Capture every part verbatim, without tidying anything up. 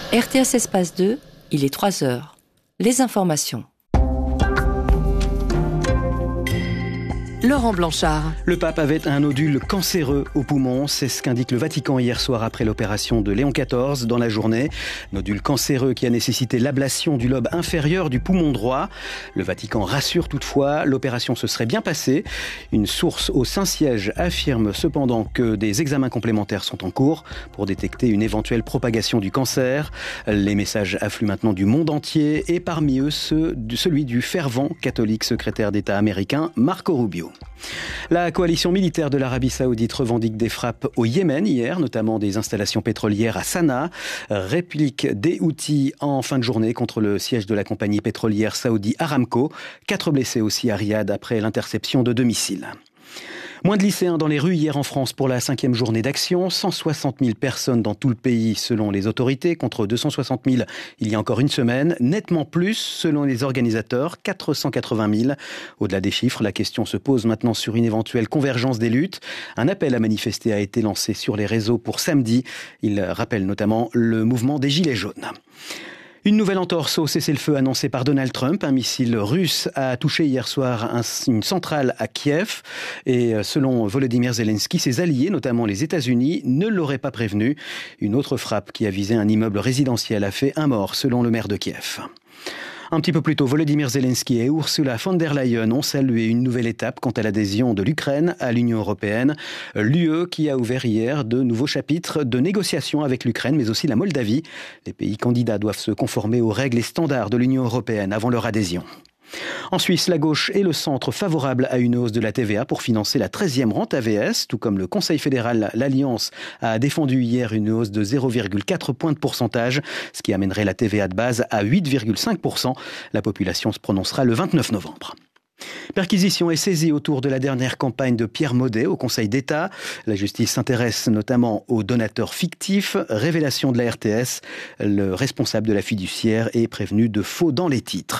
R T S Espace deux, il est trois heures. Les informations. Laurent Blanchard. Le pape avait un nodule cancéreux au poumon, c'est ce qu'indique le Vatican hier soir après l'opération de Léon quatorze dans la journée. Nodule cancéreux qui a nécessité l'ablation du lobe inférieur du poumon droit. Le Vatican rassure toutefois, l'opération se serait bien passée. Une source au Saint-Siège affirme cependant que des examens complémentaires sont en cours pour détecter une éventuelle propagation du cancer. Les messages affluent maintenant du monde entier et parmi eux ceux, celui du fervent catholique secrétaire d'État américain Marco Rubio. La coalition militaire de l'Arabie Saoudite revendique des frappes au Yémen hier, notamment des installations pétrolières à Sanaa. Réplique des Houthis en fin de journée contre le siège de la compagnie pétrolière Saudi Aramco. Quatre blessés aussi à Riyad après l'interception de deux missiles. Moins de lycéens dans les rues hier en France pour la cinquième journée d'action. cent soixante mille personnes dans tout le pays selon les autorités, contre deux cent soixante mille il y a encore une semaine. Nettement plus selon les organisateurs, quatre cent quatre-vingt mille. Au-delà des chiffres, la question se pose maintenant sur une éventuelle convergence des luttes. Un appel à manifester a été lancé sur les réseaux pour samedi. Il rappelle notamment le mouvement des Gilets jaunes. Une nouvelle entorse au cessez-le-feu annoncé par Donald Trump. Un missile russe a touché hier soir un, une centrale à Kiev. Et selon Volodymyr Zelensky, ses alliés, notamment les États-Unis, ne l'auraient pas prévenu. Une autre frappe qui a visé un immeuble résidentiel a fait un mort, selon le maire de Kiev. Un petit peu plus tôt, Volodymyr Zelensky et Ursula von der Leyen ont salué une nouvelle étape quant à l'adhésion de l'Ukraine à l'Union européenne. L'U E qui a ouvert hier de nouveaux chapitres de négociations avec l'Ukraine, mais aussi la Moldavie. Les pays candidats doivent se conformer aux règles et standards de l'Union européenne avant leur adhésion. En Suisse, la gauche et le centre favorables à une hausse de la T V A pour financer la treizième rente A V S. Tout comme le Conseil fédéral, l'Alliance a défendu hier une hausse de zéro virgule quatre points de pourcentage, ce qui amènerait la T V A de base à huit virgule cinq pour cent. La population se prononcera le vingt-neuf novembre. Perquisition est saisie autour de la dernière campagne de Pierre Maudet au Conseil d'État. La justice s'intéresse notamment aux donateurs fictifs. Révélation de la R T S, le responsable de la fiduciaire est prévenu de faux dans les titres.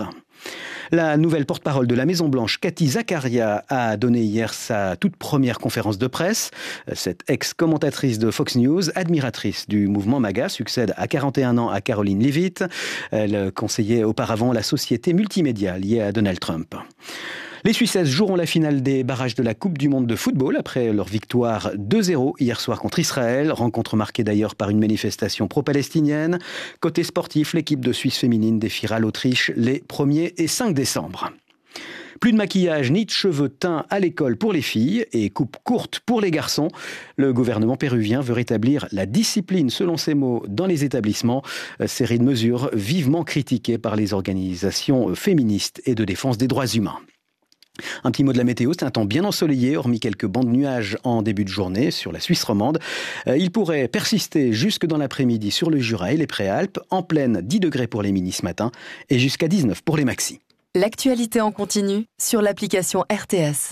La nouvelle porte-parole de la Maison-Blanche, Cathy Zakaria, a donné hier sa toute première conférence de presse. Cette ex-commentatrice de Fox News, admiratrice du mouvement MAGA, succède à quarante et un ans à Caroline Leavitt. Elle conseillait auparavant la société multimédia liée à Donald Trump. Les Suissesses joueront la finale des barrages de la Coupe du Monde de football après leur victoire deux zéro hier soir contre Israël. Rencontre marquée d'ailleurs par une manifestation pro-palestinienne. Côté sportif, l'équipe de Suisse féminine défiera l'Autriche les premier et cinq décembre. Plus de maquillage ni de cheveux teints à l'école pour les filles et coupe courte pour les garçons. Le gouvernement péruvien veut rétablir la discipline, selon ses mots, dans les établissements. Série de mesures vivement critiquées par les organisations féministes et de défense des droits humains. Un petit mot de la météo, c'est un temps bien ensoleillé, hormis quelques bancs de nuages en début de journée sur la Suisse romande. Il pourrait persister jusque dans l'après-midi sur le Jura et les Préalpes, en pleine dix degrés pour les minis ce matin et jusqu'à dix-neuf pour les maxis. L'actualité en continu sur l'application R T S.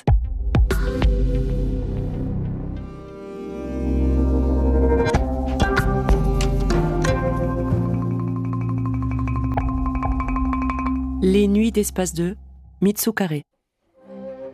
Les nuits d'Espace deux, Mitsu Carré.